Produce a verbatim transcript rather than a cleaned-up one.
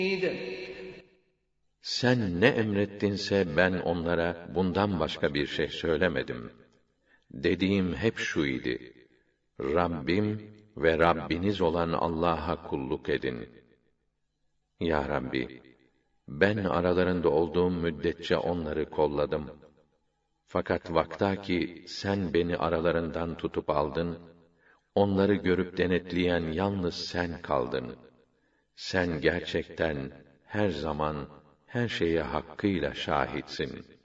Sen ne emrettinse ben onlara bundan başka bir şey söylemedim. Dediğim hep şu idi: Rabbim ve Rabbiniz olan Allah'a kulluk edin. Ya Rabbi, ben aralarında olduğum müddetçe onları kolladım. Fakat vaktaki sen beni aralarından tutup aldın, onları görüp denetleyen yalnız sen kaldın. Sen gerçekten her zaman her şeye hakkıyla şahitsin.